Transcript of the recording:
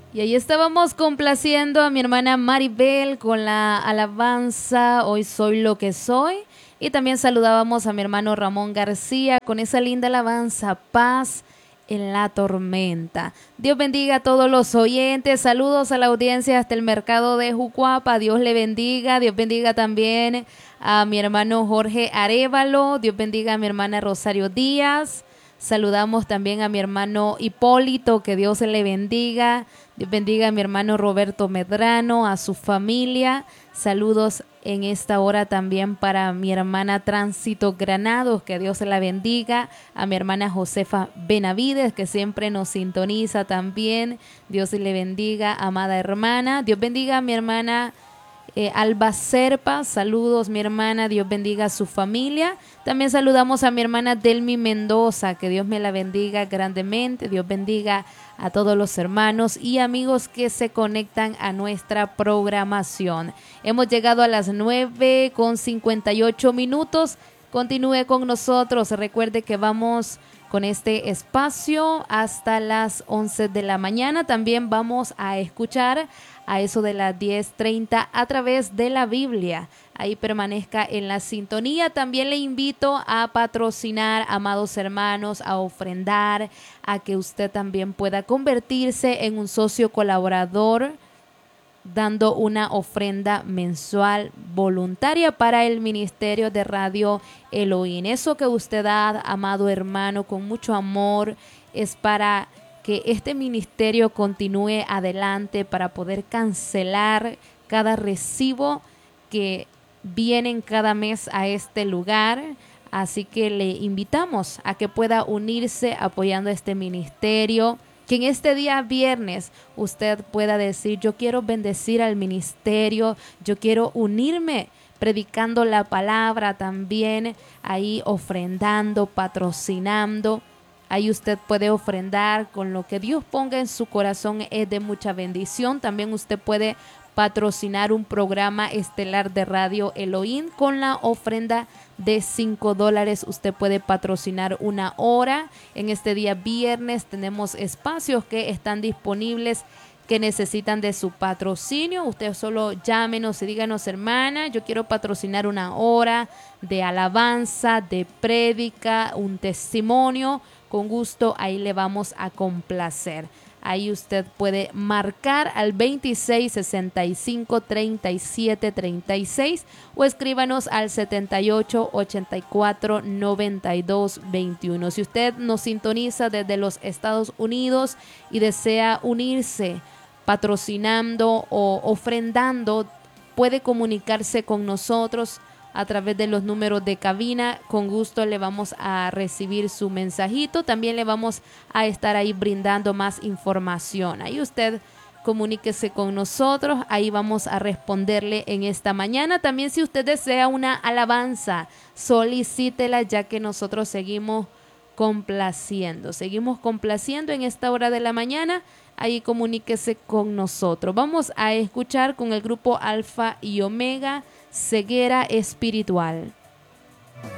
Y ahí estábamos complaciendo a mi hermana Maribel con la alabanza Hoy soy lo que soy. Y también saludábamos a mi hermano Ramón García con esa linda alabanza, Paz en la tormenta. Dios bendiga a todos los oyentes. Saludos a la audiencia hasta el mercado de Jucuapa. Dios le bendiga. Dios bendiga también a mi hermano Jorge Arévalo. Dios bendiga a mi hermana Rosario Díaz. Saludamos también a mi hermano Hipólito, que Dios le bendiga. Dios bendiga a mi hermano Roberto Medrano, a su familia. Saludos en esta hora también para mi hermana Tránsito Granados, que Dios la bendiga. A mi hermana Josefa Benavides, que siempre nos sintoniza también. Dios le bendiga, amada hermana. Dios bendiga a mi hermana Alba Serpa, saludos mi hermana, Dios bendiga a su familia. También saludamos a mi hermana Delmi Mendoza, que Dios me la bendiga grandemente. Dios bendiga a todos los hermanos y amigos que se conectan a nuestra programación. Hemos llegado a las 9:58. Continúe con nosotros. Recuerde que vamos con este espacio hasta las 11 de la mañana. También vamos a escuchar a eso de las 10:30 a través de la Biblia. Ahí permanezca en la sintonía. También le invito a patrocinar, amados hermanos, a ofrendar, a que usted también pueda convertirse en un socio colaborador, dando una ofrenda mensual voluntaria para el Ministerio de Radio Elohim. Eso que usted da, amado hermano, con mucho amor, es para que este ministerio continúe adelante, para poder cancelar cada recibo que vienen cada mes a este lugar. Así que le invitamos a que pueda unirse apoyando este ministerio. Que en este día viernes usted pueda decir: yo quiero bendecir al ministerio, yo quiero unirme predicando la palabra, también ahí ofrendando, patrocinando. Ahí usted puede ofrendar con lo que Dios ponga en su corazón, es de mucha bendición. También usted puede patrocinar un programa estelar de Radio Elohim con la ofrenda de $5. Usted puede patrocinar una hora. En este día viernes tenemos espacios que están disponibles que necesitan de su patrocinio. Usted solo llámenos y díganos: hermana, yo quiero patrocinar una hora de alabanza, de prédica, un testimonio. Con gusto ahí le vamos a complacer. Ahí usted puede marcar al 26 65 37 36 o escríbanos al 78 84 92 21. Si usted nos sintoniza desde los Estados Unidos y desea unirse patrocinando o ofrendando, puede comunicarse con nosotros a través de los números de cabina. Con gusto le vamos a recibir su mensajito. También le vamos a estar ahí brindando más información. Ahí usted comuníquese con nosotros. Ahí vamos a responderle en esta mañana. También, si usted desea una alabanza, solicítela, ya que nosotros seguimos complaciendo. Seguimos complaciendo en esta hora de la mañana. Ahí comuníquese con nosotros. Vamos a escuchar con el grupo Alfa y Omega, Ceguera Espiritual.